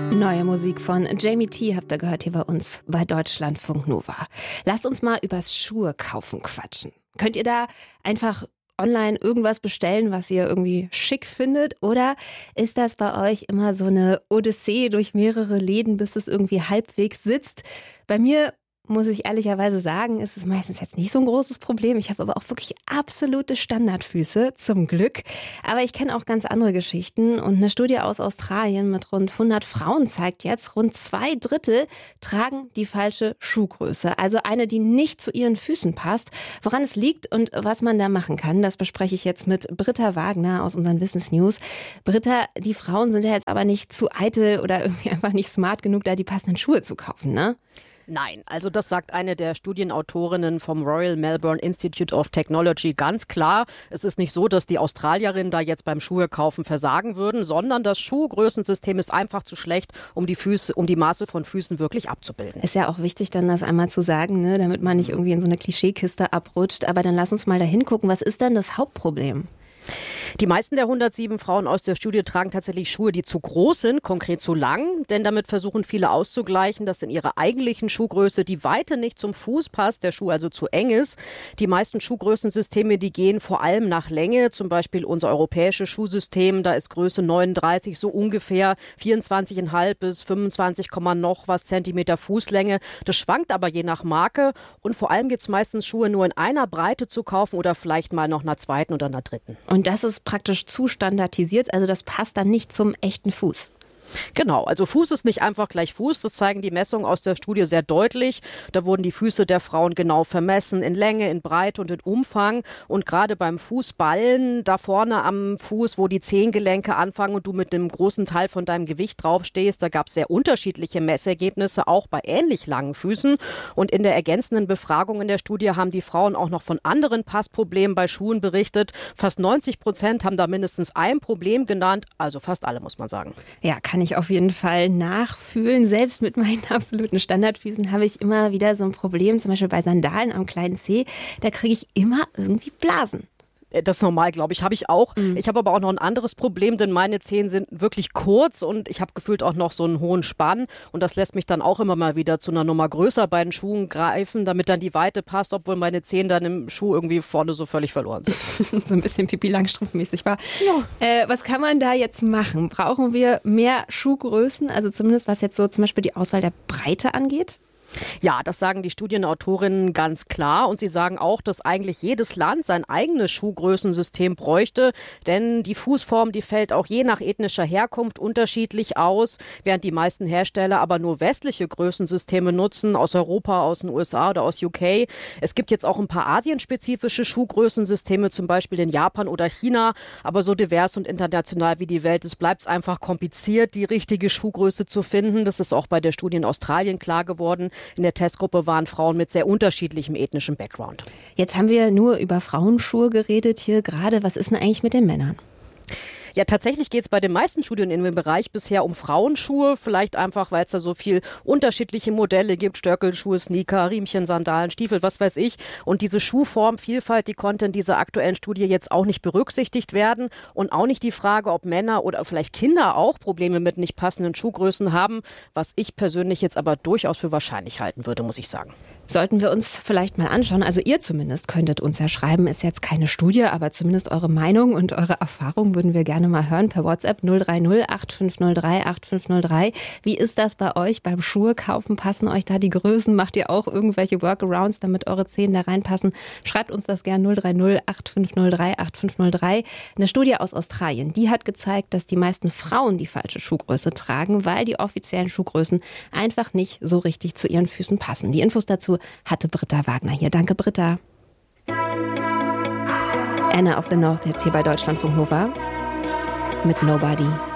Neue Musik von Jamie T. habt ihr gehört hier bei uns bei Deutschlandfunk Nova. Lasst uns mal übers Schuhe kaufen quatschen. Könnt ihr da einfach online irgendwas bestellen, was ihr irgendwie schick findet? Oder ist das bei euch immer so eine Odyssee durch mehrere Läden, bis es irgendwie halbwegs sitzt? Bei mir muss ich ehrlicherweise sagen, ist es meistens jetzt nicht so ein großes Problem. Ich habe aber auch wirklich absolute Standardfüße, zum Glück. Aber ich kenne auch ganz andere Geschichten. Und eine Studie aus Australien mit rund 100 Frauen zeigt jetzt, rund 2/3 tragen die falsche Schuhgröße. Also eine, die nicht zu ihren Füßen passt. Woran es liegt und was man da machen kann, das bespreche ich jetzt mit Britta Wagner aus unseren Business News. Britta, die Frauen sind ja jetzt aber nicht zu eitel oder irgendwie einfach nicht smart genug, da die passenden Schuhe zu kaufen, ne? Nein, also das sagt eine der Studienautorinnen vom Royal Melbourne Institute of Technology ganz klar. Es ist nicht so, dass die Australierinnen da jetzt beim Schuhe-Kaufen versagen würden, sondern das Schuhgrößensystem ist einfach zu schlecht, um die Maße von Füßen wirklich abzubilden. Ist ja auch wichtig, dann das einmal zu sagen, ne, damit man nicht irgendwie in so eine Klischeekiste abrutscht. Aber dann lass uns mal da hingucken. Was ist denn das Hauptproblem? Die meisten der 107 Frauen aus der Studie tragen tatsächlich Schuhe, die zu groß sind, konkret zu lang. Denn damit versuchen viele auszugleichen, dass in ihrer eigentlichen Schuhgröße die Weite nicht zum Fuß passt, der Schuh also zu eng ist. Die meisten Schuhgrößensysteme, die gehen vor allem nach Länge. Zum Beispiel unser europäisches Schuhsystem, da ist Größe 39 so ungefähr 24,5 bis 25, noch was Zentimeter Fußlänge. Das schwankt aber je nach Marke. Und vor allem gibt es meistens Schuhe nur in einer Breite zu kaufen oder vielleicht mal noch einer zweiten oder einer dritten. Und das ist praktisch zu standardisiert, also das passt dann nicht zum echten Fuß. Genau, also Fuß ist nicht einfach gleich Fuß, das zeigen die Messungen aus der Studie sehr deutlich. Da wurden die Füße der Frauen genau vermessen, in Länge, in Breite und in Umfang. Und gerade beim Fußballen, da vorne am Fuß, wo die Zehengelenke anfangen und du mit dem großen Teil von deinem Gewicht draufstehst, da gab es sehr unterschiedliche Messergebnisse, auch bei ähnlich langen Füßen. Und in der ergänzenden Befragung in der Studie haben die Frauen auch noch von anderen Passproblemen bei Schuhen berichtet. Fast 90% haben da mindestens ein Problem genannt, also fast alle, muss man sagen. Ja, kann ich auf jeden Fall nachfühlen. Selbst mit meinen absoluten Standardfüßen habe ich immer wieder so ein Problem, zum Beispiel bei Sandalen am kleinen Zeh. Da kriege ich immer irgendwie Blasen. Das ist normal, glaube ich, habe ich auch. Ich habe aber auch noch ein anderes Problem, denn meine Zehen sind wirklich kurz und ich habe gefühlt auch noch so einen hohen Spann. Und das lässt mich dann auch immer mal wieder zu einer Nummer größer bei den Schuhen greifen, damit dann die Weite passt, obwohl meine Zehen dann im Schuh irgendwie vorne so völlig verloren sind. So ein bisschen Pipi-Langstrumpf-mäßig war. Ja. Was kann man da jetzt machen? Brauchen wir mehr Schuhgrößen? Also zumindest was jetzt so zum Beispiel die Auswahl der Breite angeht? Ja, das sagen die Studienautorinnen ganz klar und sie sagen auch, dass eigentlich jedes Land sein eigenes Schuhgrößensystem bräuchte, denn die Fußform, die fällt auch je nach ethnischer Herkunft unterschiedlich aus, während die meisten Hersteller aber nur westliche Größensysteme nutzen, aus Europa, aus den USA oder aus UK. Es gibt jetzt auch ein paar asienspezifische Schuhgrößensysteme, zum Beispiel in Japan oder China, aber so divers und international wie die Welt ist, bleibt es einfach kompliziert, die richtige Schuhgröße zu finden. Das ist auch bei der Studie in Australien klar geworden. In der Testgruppe waren Frauen mit sehr unterschiedlichem ethnischen Background. Jetzt haben wir nur über Frauenschuhe geredet hier gerade. Was ist denn eigentlich mit den Männern? Ja, tatsächlich geht es bei den meisten Studien in dem Bereich bisher um Frauenschuhe. Vielleicht einfach, weil es da so viel unterschiedliche Modelle gibt. Stöckelschuhe, Sneaker, Riemchen, Sandalen, Stiefel, was weiß ich. Und diese Schuhformvielfalt, die konnte in dieser aktuellen Studie jetzt auch nicht berücksichtigt werden. Und auch nicht die Frage, ob Männer oder vielleicht Kinder auch Probleme mit nicht passenden Schuhgrößen haben. Was ich persönlich jetzt aber durchaus für wahrscheinlich halten würde, muss ich sagen. Sollten wir uns vielleicht mal anschauen, also ihr zumindest könntet uns ja schreiben, ist jetzt keine Studie, aber zumindest eure Meinung und eure Erfahrung würden wir gerne mal hören per WhatsApp 030 8503 8503. Wie ist das bei euch beim Schuhe kaufen? Passen euch da die Größen? Macht ihr auch irgendwelche Workarounds, damit eure Zehen da reinpassen? Schreibt uns das gerne 030 8503 8503. Eine Studie aus Australien, die hat gezeigt, dass die meisten Frauen die falsche Schuhgröße tragen, weil die offiziellen Schuhgrößen einfach nicht so richtig zu ihren Füßen passen. Die Infos dazu hatte Britta Wagner hier. Danke, Britta. Anna of the North jetzt hier bei Deutschlandfunk Nova mit Nobody.